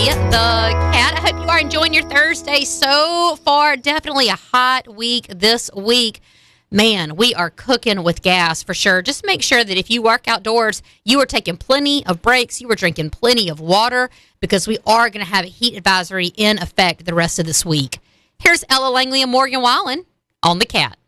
The Cat. I hope you are enjoying your Thursday so far. Definitely a hot week this week. Man, we are cooking with gas for sure. Just make sure that if you work outdoors, you are taking plenty of breaks. You are drinking plenty of water because we are going to have a heat advisory in effect the rest of this week. Here's Ella Langley and Morgan Wallen on The Cat.